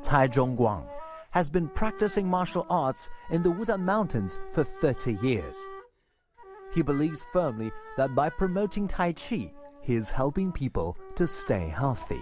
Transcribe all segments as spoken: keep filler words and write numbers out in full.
Tai Zhongguang has been practicing martial arts in the Wudan Mountains for thirty years. He believes firmly that by promoting Tai Chi, he is helping people to stay healthy.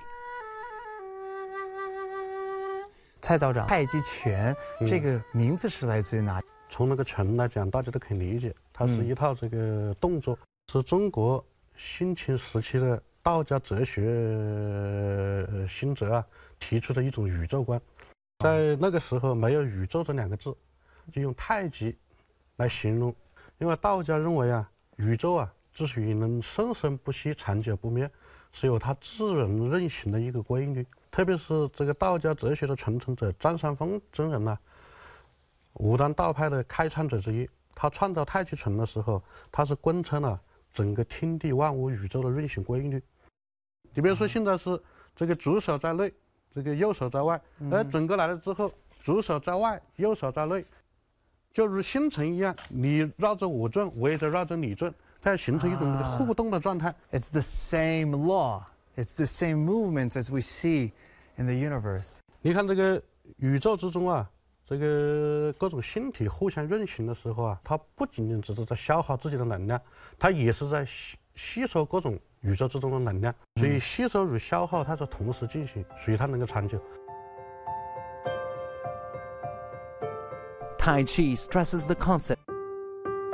蔡道长，太极拳这个名字是来自于哪里？ 从那个拳来讲，大家都可以理解，它是一套这个动作，是中国新秦时期的道家哲学心哲啊提出的一种宇宙观。在那个时候没有宇宙这两个字，就用太极来形容，因为道家认为啊，宇宙啊之所以能生生不息、长久不灭，是有它自然运行的一个规律。特别是这个道家哲学的传承者张三丰真人呢、啊，武当道派的开创者之一。他创造太极拳的时候，他是贯彻了整个天地万物宇宙的运行规律。你比如说现在是这个左手在内，这个右手在外，而整个来了之后，左手在外，右手在内，就如星辰一样，你绕着我转，我也在绕着你转，它要形成一种互动的状态。 It's the same law. It's the same movements as we see in the universe. 你看这个宇宙之中啊，这个各种星体互相运行的时候啊，它不仅仅只是在消耗自己的能量，它也是在吸吸收各种宇宙之中的能量。所以吸收与消耗它是同时进行，所以它能够长久。 Tai Chi stresses the concept